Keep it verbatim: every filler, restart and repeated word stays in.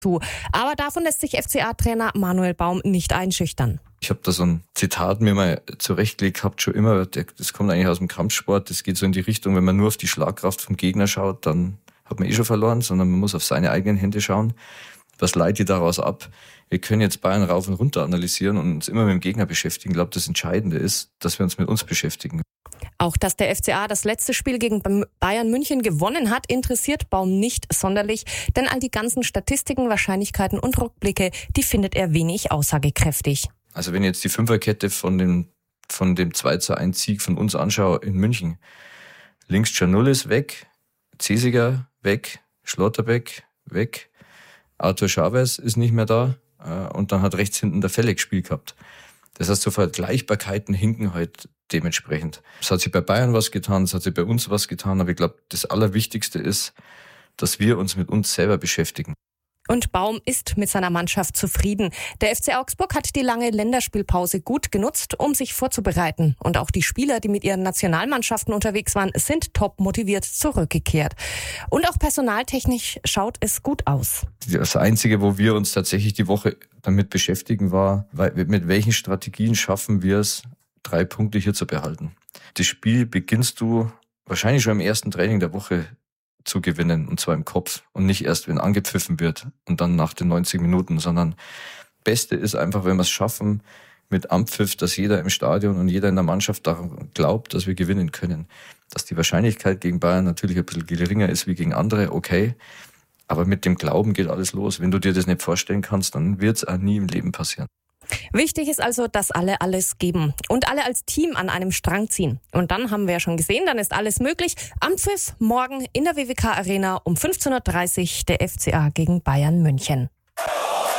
zu. Aber davon lässt sich F C A-Trainer Manuel Baum nicht einschüchtern. Ich habe da so ein Zitat mir mal zurechtgelegt gehabt, schon immer, das kommt eigentlich aus dem Kampfsport, das geht so in die Richtung, wenn man nur auf die Schlagkraft vom Gegner schaut, dann hat man eh schon verloren, sondern man muss auf seine eigenen Hände schauen. Was leitet daraus ab? Wir können jetzt Bayern rauf und runter analysieren und uns immer mit dem Gegner beschäftigen. Ich glaube, das Entscheidende ist, dass wir uns mit uns beschäftigen. Auch dass der F C A das letzte Spiel gegen Bayern München gewonnen hat, interessiert Baum nicht sonderlich, denn all die ganzen Statistiken, Wahrscheinlichkeiten und Rückblicke, die findet er wenig aussagekräftig. Also wenn ich jetzt die Fünferkette von dem, von dem zwei zu eins Sieg von uns anschaue in München, links Canul ist weg, Cesiger weg, Schlotterbeck weg, Arthur Chavez ist nicht mehr da und dann hat rechts hinten der Felle gespielt gehabt. Das heißt, so Vergleichbarkeiten hinken halt dementsprechend. Es hat sich bei Bayern was getan, es hat sich bei uns was getan, aber ich glaube, das Allerwichtigste ist, dass wir uns mit uns selber beschäftigen. Und Baum ist mit seiner Mannschaft zufrieden. Der F C Augsburg hat die lange Länderspielpause gut genutzt, um sich vorzubereiten. Und auch die Spieler, die mit ihren Nationalmannschaften unterwegs waren, sind top motiviert zurückgekehrt. Und auch personaltechnisch schaut es gut aus. Das Einzige, wo wir uns tatsächlich die Woche damit beschäftigen, war, mit welchen Strategien schaffen wir es, drei Punkte hier zu behalten. Das Spiel beginnst du wahrscheinlich schon im ersten Training der Woche zu gewinnen, und zwar im Kopf und nicht erst, wenn angepfiffen wird und dann nach den neunzig Minuten, sondern Beste ist einfach, wenn wir es schaffen, mit Anpfiff, dass jeder im Stadion und jeder in der Mannschaft daran glaubt, dass wir gewinnen können. Dass die Wahrscheinlichkeit gegen Bayern natürlich ein bisschen geringer ist wie gegen andere, okay, aber mit dem Glauben geht alles los. Wenn du dir das nicht vorstellen kannst, dann wird es auch nie im Leben passieren. Wichtig ist also, dass alle alles geben und alle als Team an einem Strang ziehen. Und dann haben wir ja schon gesehen, dann ist alles möglich. Anpfiff morgen in der W W K Arena um fünfzehn Uhr dreißig der F C A gegen Bayern München.